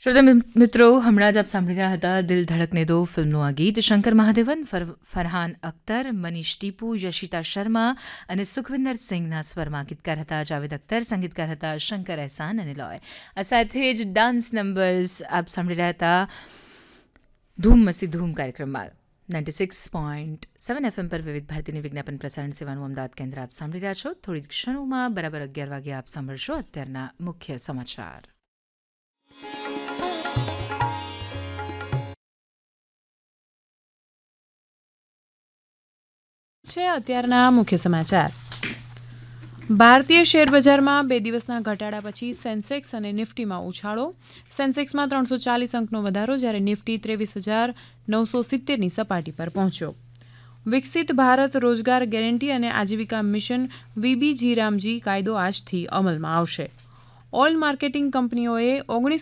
શ્રોતા મિત્રો, હમણાં જ આપ સાંભળી રહ્યા હતા દિલ ધડકને દો ફિલ્મનું આ ગીત. શંકર મહાદેવન, ફરહાન અખ્તર, મનીષ ટીપુ, યશિતા શર્મા અને સુખવિંદર સિંહના સ્વરમાં ગીતકાર હતા જાવેદ અખ્તર, સંગીતકાર હતા શંકર એહસાન અને લોય. આ સાથે જ ડાન્સ નંબર્સ આપ સાંભળી રહ્યા હતા ધૂમ મસ્તી ધૂમ કાર્યક્રમમાં 96.7 FM પર વિવિધ ભારતીની વિજ્ઞાપન પ્રસારણ સેવાનું અમદાવાદ કેન્દ્ર આપ સાંભળી રહ્યા છો. થોડી જ ક્ષણોમાં બરાબર 11 વાગે આપ સાંભળશો અત્યારના મુખ્ય સમાચાર. છે અત્યારના મુખ્ય સમાચાર. ભારતીય શેરબજારમાં 2 દિવસના ઘટાડા પછી સેન્સેક્સ અને નિફ્ટીમાં ઉછાળો. સેન્સેક્સમાં 340 અંકનો વધારો, જ્યારે નિફ્ટી 23,970ની સપાટી પર પહોંચ્યો. વિકસિત ભારત રોજગાર ગેરંટી અને આજીવિકા મિશન VBG રામજી કાયદો આજથી અમલમાં આવશે. ઓઇલ માર્કેટિંગ કંપનીઓએ 19